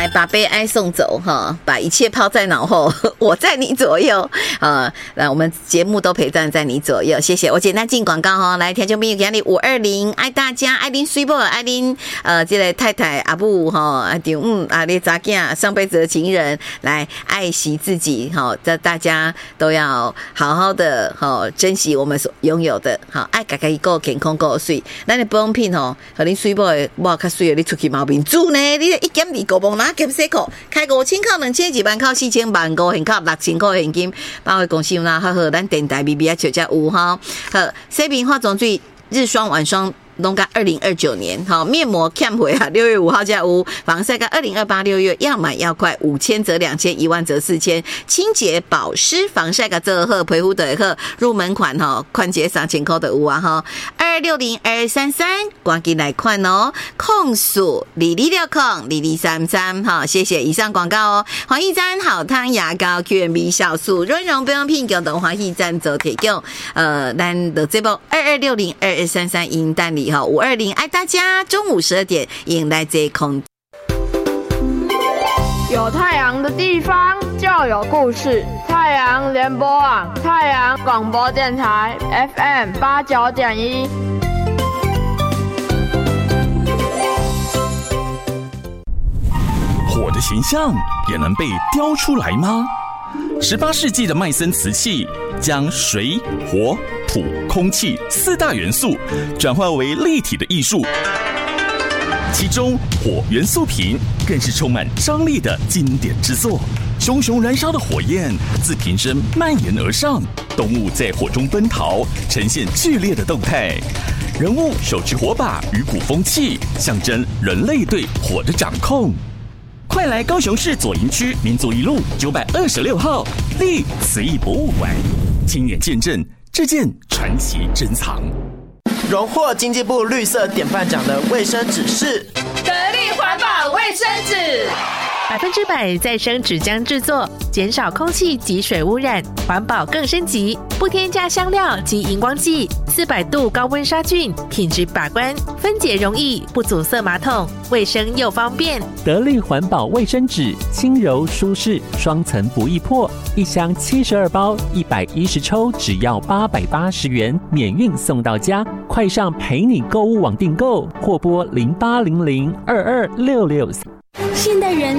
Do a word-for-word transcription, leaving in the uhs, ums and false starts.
来把悲哀送走哈，把一切抛在脑后，我在你左右啊！那我们节目都陪伴在你左右，谢谢。我简单进广告哈，来听众朋友，今日五二零，爱大家，爱恁水某，爱恁呃这个太太阿母哈，阿丈嗯阿你查囝上辈子的情人，来爱惜自己哈，这大家都要好好的哈，珍惜我们所拥有的，好爱家己够健康够水，咱的保养品吼，和恁水某的哇较水的，你出去毛病煮呢，你一减二个磅拿减四块，开五千块、两千几万块、四千万五现金、六千块现金，百货公司有啦，好好，咱电台 B B 啊，就才有哈。好，洗面化妆水日霜晚霜。拢到二零二九年，好面膜 camp 回啊，六月五号加有防晒到二零二八六月要买要快，五千折两千，一万折四千。清洁保湿防晒个这个皮肤的个入门款哈，款节三千块的有啊哈，二六零二三三，赶紧来看哦，控诉李李六控李李三三哈，谢谢以上广告哦。黄奕詹好汤牙膏 Q M B 酵素润溶保养品共同黄奕詹做提供，呃，咱的这部二二六零二二三三银弹里。五二零爱大家，中午十二点迎来这空。 有太阳的地方就有故事。太阳联播网，太阳广播电台 F M 八九点一。 火的形象也能被雕出来吗？十八世纪的麦森瓷器将水、火、土、空气四大元素转化为立体的艺术，其中火元素瓶更是充满张力的经典之作。熊熊燃烧的火焰自瓶身蔓延而上，动物在火中奔逃，呈现剧烈的动态。人物手持火把与鼓风器，象征人类对火的掌控。快来高雄市左营区民族一路九百二十六号立慈义博物馆，亲眼见证这件传奇珍藏。 荣获经济部绿色典范奖的卫生纸是得力环保卫生纸， 百分之百再生纸浆制作，减少空气及水污染，环保更升级，不添加香料及荧光剂，四百度高温杀菌，品质把关，分解容易，不阻塞马桶，卫生又方便。 得力环保卫生纸，轻柔舒适，双层不易破，一箱七十二包，一百一十抽，只要八百八十元，免运送到家。快上陪你购物网订购，或拨零八零零二二六六。 现代人